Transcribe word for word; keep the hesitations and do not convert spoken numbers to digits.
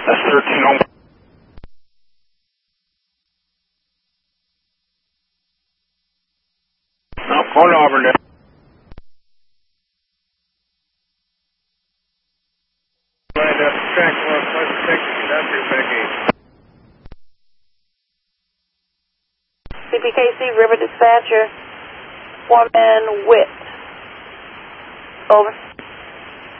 That's thirteen on. No, call Auburndale. Lined up, track one, West Texas, Industrial back eight. C P K C, River Dispatcher, Foreman Witt. Over.